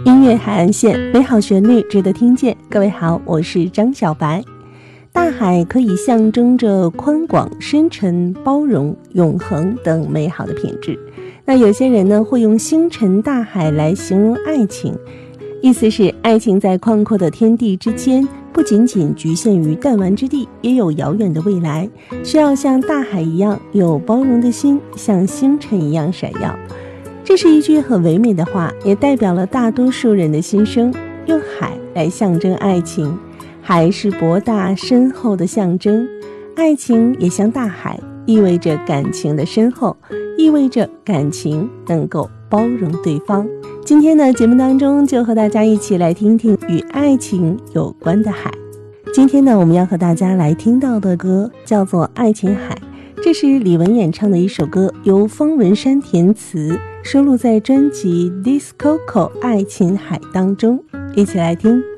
音乐海岸线，美好旋律值得听见。各位好，我是张小白。大海可以象征着宽广、深沉、包容、永恒等美好的品质。那有些人呢，会用星辰大海来形容爱情，意思是爱情在宽阔的天地之间，不仅仅局限于弹丸之地，也有遥远的未来，需要像大海一样有包容的心，像星辰一样闪耀。这是一句很唯美的话，也代表了大多数人的心声。用海来象征爱情，海是博大深厚的象征，爱情也像大海，意味着感情的深厚，意味着感情能够包容对方。今天呢，节目当中就和大家一起来听听与爱情有关的海。今天呢，我们要和大家来听到的歌叫做《爱琴海》，这是李玟演唱的一首歌，由方文山填词，收录在专辑《Discoco 爱琴海》当中，一起来听。